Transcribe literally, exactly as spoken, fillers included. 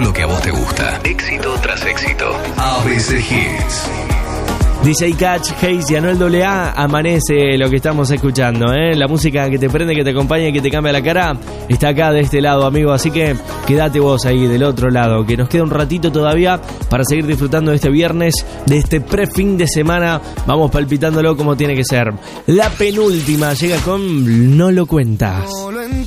lo que a vos te gusta. Éxito tras éxito. A B C Hits. D J Catch, Hayes y Anuel A A, amanece lo que estamos escuchando, ¿eh? La música que te prende, que te acompaña y que te cambia la cara está acá de este lado, amigo. Así que quédate vos ahí del otro lado, que nos queda un ratito todavía para seguir disfrutando de este viernes, de este pre-fin de semana. Vamos palpitándolo como tiene que ser. La penúltima llega con No lo cuentas.